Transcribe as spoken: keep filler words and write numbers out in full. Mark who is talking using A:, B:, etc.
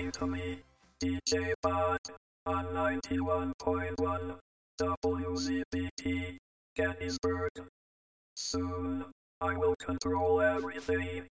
A: listening to me, D J Bot, on ninety-one point one W Z B T, Gettysburg. Soon, I will control everything.